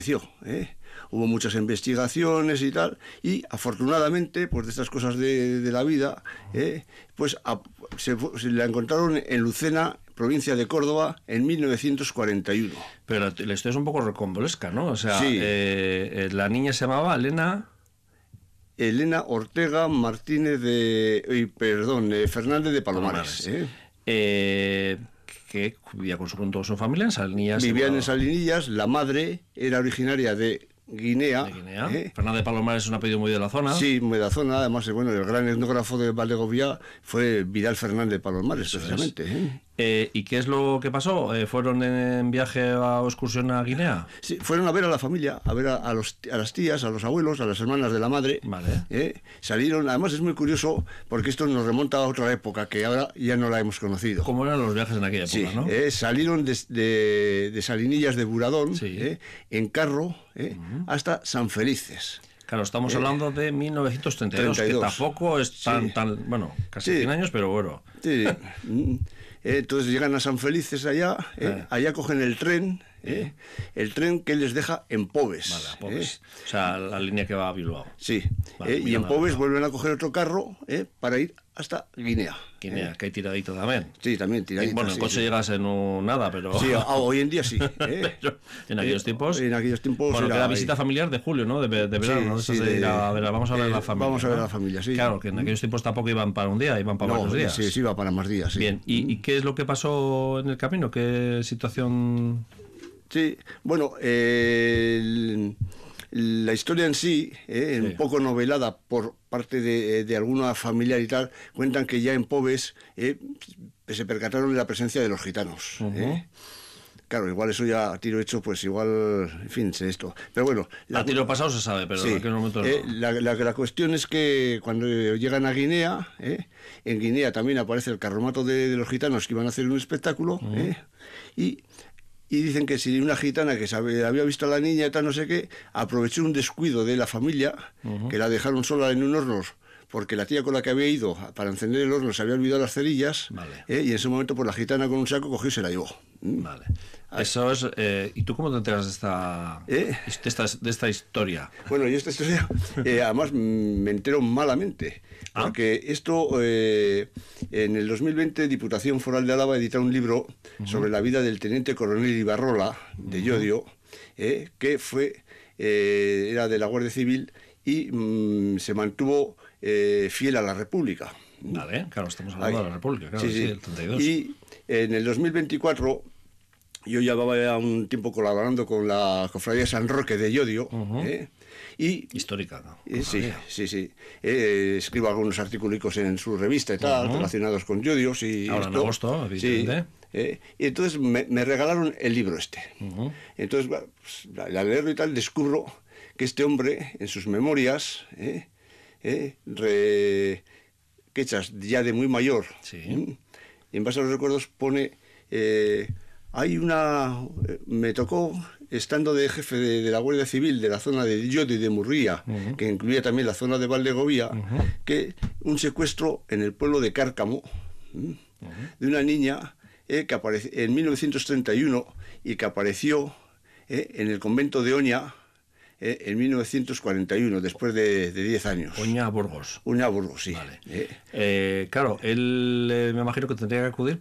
Hubo muchas investigaciones y tal, y afortunadamente, pues de estas cosas de la vida, pues se la encontraron en Lucena, provincia de Córdoba, en 1941. Pero la historia es un poco recombolesca, ¿no? O sea, Sí. La niña se llamaba Elena Ortega Martínez Fernández de Palomares. Que vivía con toda su familia en Salinillas. Vivían en Salinillas. La madre era originaria de Guinea. Fernández de Palomares es un apellido muy de la zona. Sí, muy de la zona. Además, bueno, el gran etnógrafo de Valdegovía fue Vidal Fernández de Palomares, precisamente. ¿Y qué es lo que pasó? ¿Fueron en viaje o excursión a Guinea? Sí, fueron a ver a la familia, a ver a las tías, a los abuelos, a las hermanas de la madre. Vale. Salieron, además es muy curioso porque esto nos remonta a otra época que ahora ya no la hemos conocido. ¿Cómo eran los viajes en aquella época, sí, no? Salieron de Salinillas de Buradón, en carro, hasta San Felices. Claro, estamos hablando de 1932, 32. Que tampoco es tan bueno, casi 100 años, pero bueno. Sí. Entonces llegan a San Felices allá, allá cogen el tren que les deja en Pobes. Vale, a Pobes. O sea, la línea que va a Bilbao. Sí, y en Pobes vuelven a coger otro carro para ir hasta Guinea. Guinea, que hay tiradito también. Sí, también tiradito. Bueno, en coche llegas en nada, pero... Sí, hoy en día sí. En aquellos tiempos... En aquellos tiempos... Bueno, que era visita familiar de julio, ¿no? De verano, sí, de ir a ver, vamos a ver a la familia. Vamos a ver a la familia, sí. Claro, que en aquellos tiempos tampoco iban para un día, iban para varios días. Sí, iba para más días, sí. Bien, ¿y qué es lo que pasó en el camino? ¿Qué situación...? Sí, bueno, la historia en sí, un poco novelada por parte de alguna familiar y tal, cuentan que ya en Pobes se percataron de la presencia de los gitanos. Claro, igual eso ya a tiro hecho, pues igual, en fin, sé esto. Pero bueno... A tiro pasado se sabe, pero en aquel momento no. La cuestión es que cuando llegan a Guinea, en Guinea también aparece el carromato de los gitanos que iban a hacer un espectáculo, y dicen que si una gitana que había visto a la niña y tal, no sé qué, aprovechó un descuido de la familia, que la dejaron sola en un horno, porque la tía con la que había ido para encender el horno se había olvidado las cerillas, y en ese momento pues la gitana con un saco cogió y se la llevó. Vale. Eso es... ¿Y tú cómo te enteras de esta historia? Bueno, yo esta historia, además me entero malamente, porque esto, en el 2020, Diputación Foral de Álava editó un libro sobre la vida del teniente coronel Ibarrola, de Llodio, que era de la Guardia Civil y se mantuvo fiel a la República. Vale, claro, estamos hablando de la República, claro, sí, el 32. Y en el 2024... Yo llevaba un tiempo colaborando con la Cofradía San Roque de Llodio. Histórica, ¿no? Sí. Escribo algunos artículos en su revista y tal, relacionados con Llodio. Ahora en agosto, evidentemente. Y entonces me regalaron el libro este. Entonces, pues, al leerlo y tal, descubro que este hombre, en sus memorias, que hechas ya de muy mayor, y en base a los recuerdos pone... me tocó, estando de jefe de la Guardia Civil de la zona de Llodio y de Murría, que incluía también la zona de Valdegovía, que un secuestro en el pueblo de Cárcamo, de una niña que apareció en 1931 y que apareció en el convento de Oña en 1941, después de 10 años. Oña Burgos. Oña Burgos, sí. Vale. Claro, él me imagino que tendría que acudir